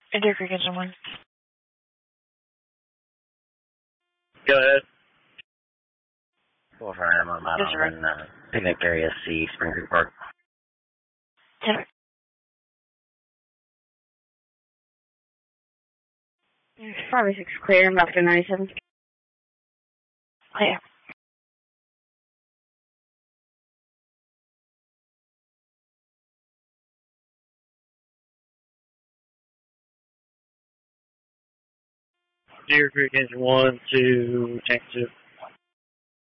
Deer Creek Engine 1. Go ahead. Go for an model Yes, sir. in Picnic Area C, Spring Creek Park. 10. 5 or 6 clear, I'm after 97. Clear. Deer Creek Engine 1 to Tank 2.